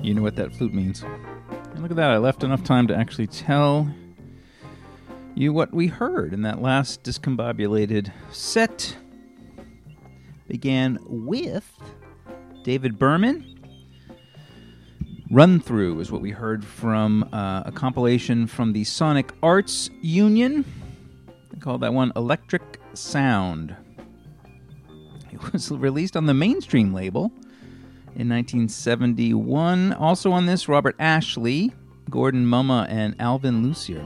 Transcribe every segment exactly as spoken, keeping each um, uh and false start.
You know what that flute means. And look at that, I left enough time to actually tell you what we heard in that last discombobulated set. Began with David Berman. Run Through is what we heard from uh, a compilation from the Sonic Arts Union. They call that one Electric Sound. It was released on the Mainstream label in nineteen seventy-one. Also on this, Robert Ashley, Gordon Mumma, and Alvin Lucier.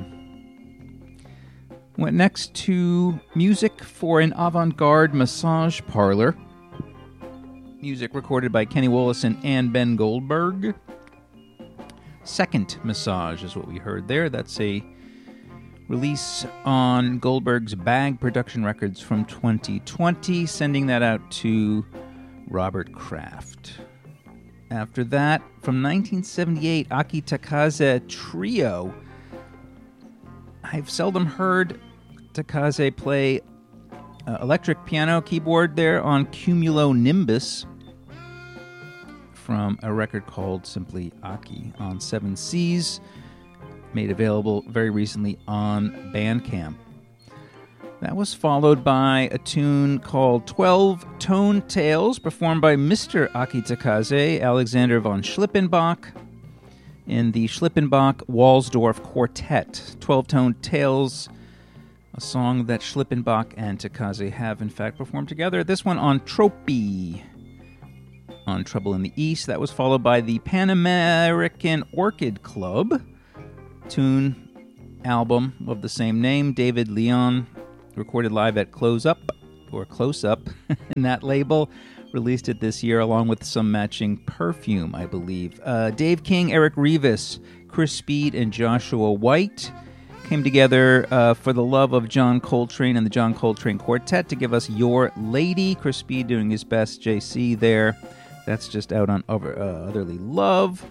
Went next to Music for an Avant-Garde Massage Parlor. Music recorded by Kenny Wollesen and Ben Goldberg. Second Massage is what we heard there. That's a release on Goldberg's Bag Production Records from twenty twenty, sending that out to Robert Kraft. After that, from nineteen seventy-eight, Aki Takase Trio. I've seldom heard Takase play uh, electric piano keyboard there on Cumulo Nimbus from a record called simply Aki on Seven Seas, made available very recently on Bandcamp. That was followed by a tune called twelve Tone Tales, performed by Mister Aki Takase, Alexander von Schlippenbach, in the Schlippenbach-Walsdorf Quartet. twelve Tone Tales, a song that Schlippenbach and Takase have, in fact, performed together. This one on Tropy, on Trouble in the East. That was followed by the Pan American Orchid Club tune album of the same name, David Leon, recorded live at Close Up, or Close Up, in that label. Released it this year along with some matching perfume, I believe. Uh, Dave King, Eric Rivas, Chris Speed, and Joshua White came together uh, for the love of John Coltrane and the John Coltrane Quartet to give us Your Lady. Chris Speed doing his best J C there. That's just out on Other, uh, Otherly Love.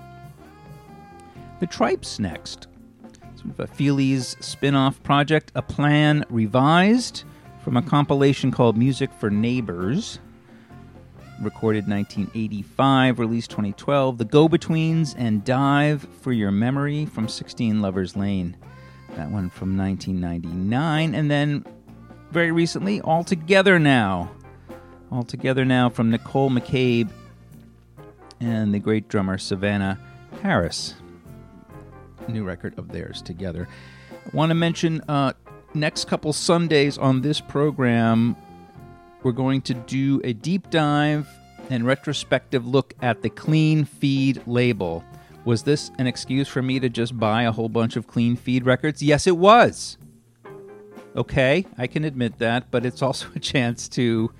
The Tripes next. Sort of a Feelies spin-off project, A Plan Revised, from a compilation called Music for Neighbors. Recorded nineteen eighty-five, released twenty twelve. The Go-Betweens and Dive for Your Memory from sixteen Lovers Lane. That one from nineteen ninety-nine. And then, very recently, All Together Now. All Together Now from Nicole McCabe and the great drummer Savannah Harris. New record of theirs together. I want to mention uh, next couple Sundays on this program, we're going to do a deep dive and retrospective look at the Clean Feed label. Was this an excuse for me to just buy a whole bunch of Clean Feed records? Yes, it was. Okay, I can admit that, but it's also a chance to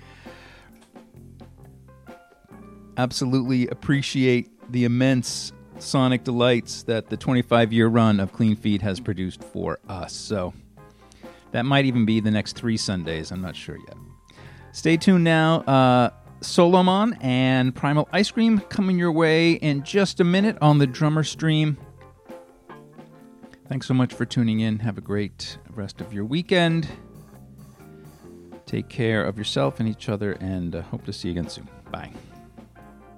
absolutely appreciate the immense sonic delights that the twenty-five-year run of Clean Feed has produced for us. So that might even be the next three Sundays. I'm not sure yet. Stay tuned now. Uh, Solomon and Primal Ice Cream coming your way in just a minute on the Drummer Stream. Thanks so much for tuning in. Have a great rest of your weekend. Take care of yourself and each other, and uh, hope to see you again soon. Bye.